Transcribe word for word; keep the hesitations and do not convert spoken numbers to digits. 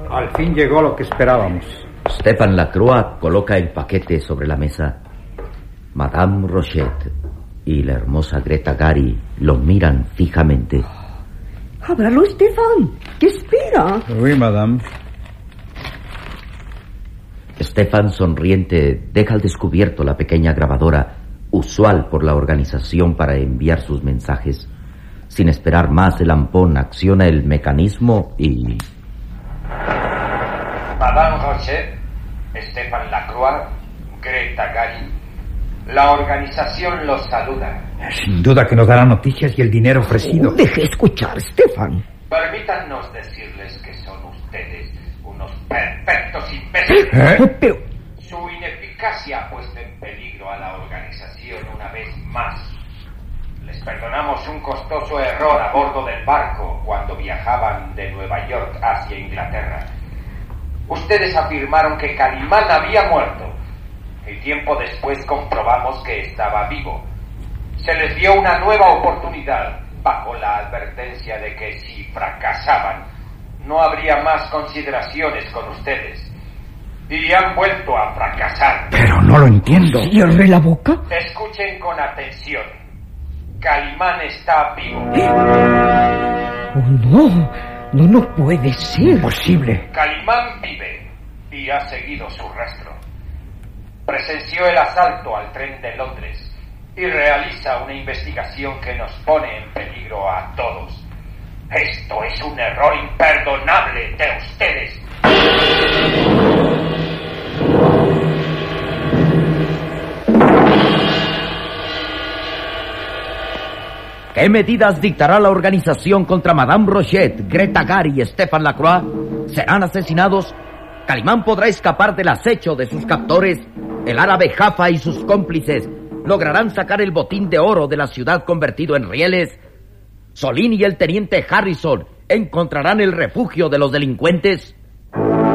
Al fin llegó lo que esperábamos. Stéphane Lacroix coloca el paquete sobre la mesa. Madame Rochet y la hermosa Greta Gary lo miran fijamente. Ábralo, Stéphane. ¿Qué espera? Oui, madame. Stéphane, sonriente, deja al descubierto la pequeña grabadora, usual por la organización para enviar sus mensajes. Sin esperar más, el ampón acciona el mecanismo y... Madame Rochet, Stéphane Lacroix, Greta Gary, la organización los saluda. Sin duda que nos dará noticias y el dinero ofrecido. Deje escuchar, Stéphane. Permítannos decirles que son ustedes unos perfectos imbéciles. ¿Eh? Pero... Su ineficacia ha puesto en peligro a la organización una vez más. Les perdonamos un costoso error a bordo del barco cuando viajaban de Nueva York hacia Inglaterra. Ustedes afirmaron que Calimán había muerto y tiempo después comprobamos que estaba vivo. Se les dio una nueva oportunidad bajo la advertencia de que si fracasaban no habría más consideraciones con ustedes. Y han vuelto a fracasar. Pero no lo entiendo. ¿Cierre la boca? Escuchen con atención. Calimán está vivo. Oh, no. No, no puede ser. Imposible. Calimán vive y ha seguido su rastro. Presenció el asalto al tren de Londres y realiza una investigación que nos pone en peligro a todos. Esto es un error imperdonable de ustedes. ¿Qué medidas dictará la organización contra Madame Rochet, Greta Gary y Stéphane Lacroix? ¿Serán asesinados? ¿Calimán podrá escapar del acecho de sus captores? ¿El árabe Jaffa y sus cómplices lograrán sacar el botín de oro de la ciudad convertido en rieles? ¿Solín y el teniente Harrison encontrarán el refugio de los delincuentes?